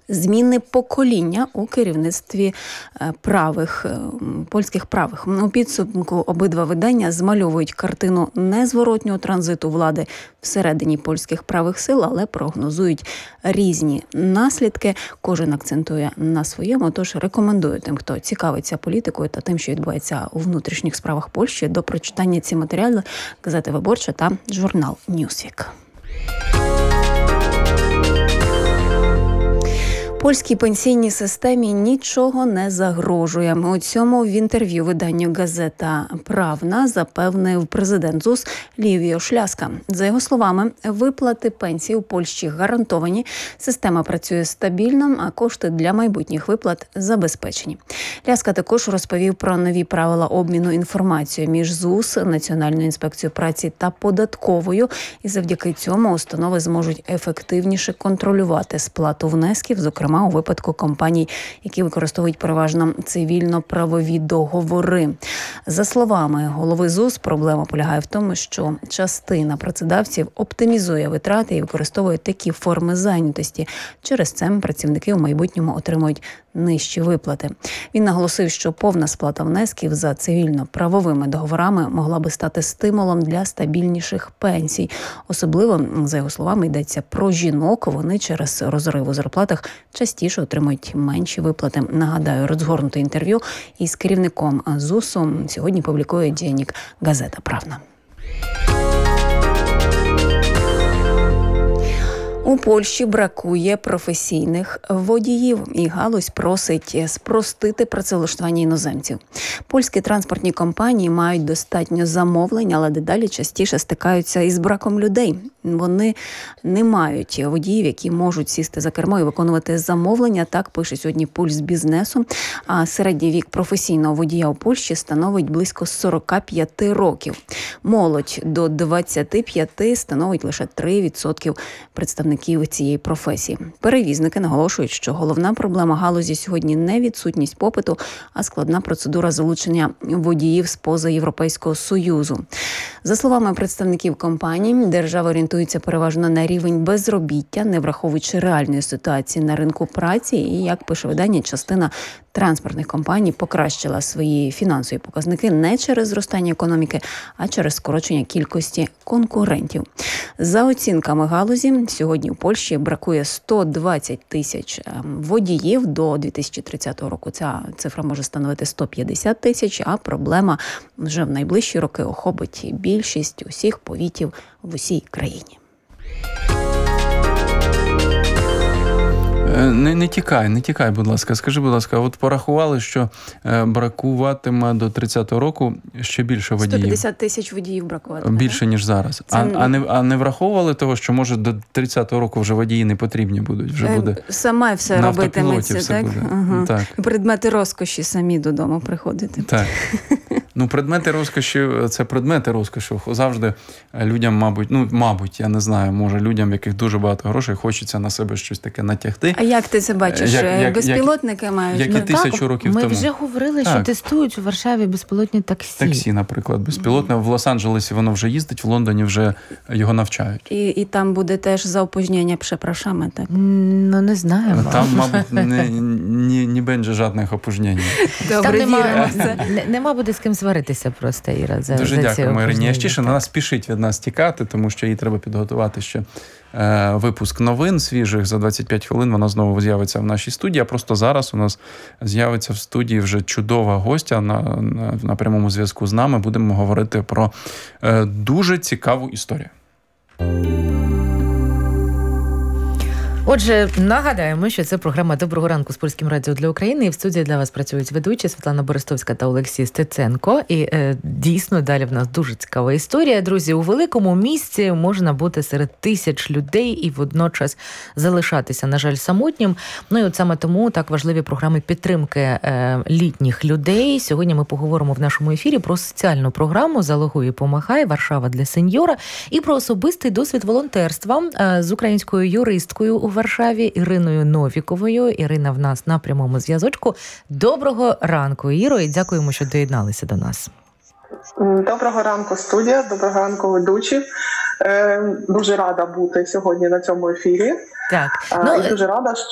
Зміни покоління у керівництві польських правих. У підсумку обидва видання змальовують картину незворотнього транзиту влади всередині польських правих сил, але прогнозують різні наслідки. Кожен акцентує на своєму, тож рекомендую тим, хто цікавиться політикою та тим, що відбувається у внутрішніх справах Польщі, до прочитання ці матеріали газети «Виборча» та журнал «Ньюсвік». Польській пенсійній системі нічого не загрожує. У цьому в інтерв'ю виданню «Газета Правна» запевнив президент ЗУС Лівіо Шляска. За його словами, виплати пенсій у Польщі гарантовані, система працює стабільно, а кошти для майбутніх виплат забезпечені. Ляска також розповів про нові правила обміну інформацією між ЗУС, Національною інспекцією праці та податковою, і завдяки цьому установи зможуть ефективніше контролювати сплату внесків, зокрема у випадку компаній, які використовують переважно цивільно-правові договори. За словами голови ЗУС, проблема полягає в тому, що частина працедавців оптимізує витрати і використовує такі форми зайнятості. Через це працівники у майбутньому отримують нижчі виплати. Він наголосив, що повна сплата внесків за цивільно-правовими договорами могла би стати стимулом для стабільніших пенсій. Особливо, за його словами, йдеться про жінок. Вони через розрив у зарплатах частіше отримують менші виплати. Нагадаю, розгорнуте інтерв'ю із керівником ЗУСу сьогодні публікує дневник «Газета Правна». У Польщі бракує професійних водіїв, і галузь просить спростити працевлаштування іноземців. Польські транспортні компанії мають достатньо замовлень, але дедалі частіше стикаються із браком людей. Вони не мають водіїв, які можуть сісти за кермо і виконувати замовлення. Так пише сьогодні «Пульс бізнесу». А середній вік професійного водія у Польщі становить близько 45 років. Молодь до 25 становить лише 3% представників цієї професії. Перевізники наголошують, що головна проблема галузі сьогодні не відсутність попиту, а складна процедура залучення водіїв з поза Європейського Союзу. За словами представників компаній, держава орієнтується переважно на рівень безробіття, не враховуючи реальної ситуації на ринку праці. І, як пише видання, частина транспортних компаній покращила свої фінансові показники не через зростання економіки, а через скорочення кількості конкурентів. За оцінками галузі, сьогодні у Польщі бракує 120 тисяч водіїв. До 2030 року ця цифра може становити 150 тисяч, а проблема вже в найближчі роки охопить більшість усіх повітів в усій країні. Не тікай, будь ласка. Скажи, будь ласка, от порахували, що бракуватиме до 30-го року ще більше водіїв. 150 тисяч водіїв бракуватиме. Більше, ніж зараз. А не враховували того, що, може, до 30-го року вже водії не потрібні будуть? Вже буде саме все робитиметься, так? Ага. Так. Предмети розкоші самі додому приходити. Так. Предмети розкоші – це предмети розкоші. Завжди людям, мабуть, я не знаю, може людям, в яких дуже багато грошей, хочеться на себе щось таке натягти. А як ти це бачиш? Безпілотники мають? Як і 1000 років тому. Ми вже говорили, що тестують у Варшаві безпілотні таксі. Таксі, наприклад, безпілотне. В Лос-Анджелесі воно вже їздить, в Лондоні вже його навчають. І там буде теж заопóźnienie przepraszamy, так? Не знаю. Там, мабуть, не буде жодних опóźnień. Добре, віримо в це. Нема буде з ким сваритися просто, Іра. Дуже дякуємо Ірині Ящишин. Вона спішить від нас тікати, тому що їй треба підготувати ще випуск новин свіжих. За 25 хвилин вона знову з'явиться в нашій студії. А просто зараз у нас з'явиться в студії вже чудова гостя на прямому зв'язку з нами. Будемо говорити про дуже цікаву історію. Отже, нагадаємо, що це програма «Доброго ранку» з Польським радіо для України. І в студії для вас працюють ведучі Світлана Берестовська та Олексій Стеценко. І дійсно, далі в нас дуже цікава історія. Друзі, у великому місті можна бути серед тисяч людей і водночас залишатися, на жаль, самотнім. І от саме тому так важливі програми підтримки літніх людей. Сьогодні ми поговоримо в нашому ефірі про соціальну програму «Залогуй і помагай. Варшава для сеньора» і про особистий досвід волонтерства з українською юристкою у Варшаві Іриною Новіковою. Ірина в нас на прямому зв'язочку. Доброго ранку, Іро, і дякуємо, що доєдналися до нас. Доброго ранку, студія, доброго ранку, ведучі. Дуже рада бути сьогодні на цьому ефірі. Так. І дуже рада,